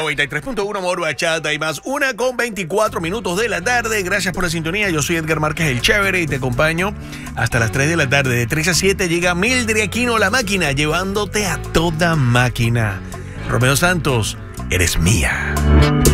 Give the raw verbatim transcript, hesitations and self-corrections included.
noventa y tres punto uno Moro Bachata y más. Una con veinticuatro minutos de la tarde. Gracias por la sintonía. Yo soy Edgar Márquez, el chévere, y te acompaño hasta las tres de la tarde. De tres a siete llega Mildred Aquino, la máquina, llevándote a toda máquina. Romeo Santos, eres mía.